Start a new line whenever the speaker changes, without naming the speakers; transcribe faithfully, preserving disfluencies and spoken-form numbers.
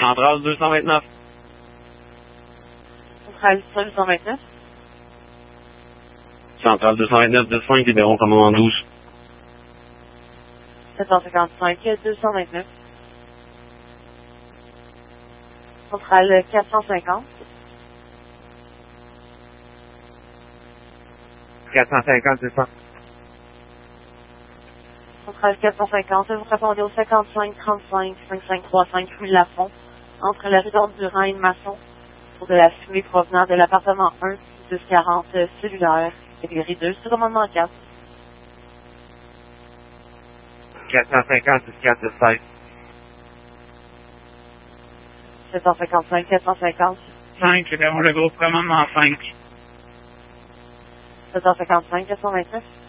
Centrale deux cent vingt-neuf.
Centrale deux cent vingt-neuf.
Centrale deux cent vingt-neuf, deux cinq, libérons commandement douze.
sept cent cinquante-cinq, deux cent vingt-neuf. Centrale quatre cent cinquante.
quatre cent cinquante, c'est ça.
Centrale quatre cent cinquante, vous répondez au cinquante-cinq trente-cinq cinquante-cinq trente-cinq rue Lafont, entre la rue d'Ordurant et Masson, pour de la fumée provenant de l'appartement un, six quarante cellulaire, catégorie deux, sur commandement quatre.
quatre cent cinquante, six quatre seize.
sept cent cinquante-cinq, quatre cent cinquante.
cinq, libérons le groupe commandement cinq.
sept cent cinquante-cinq, quatre cent vingt-neuf.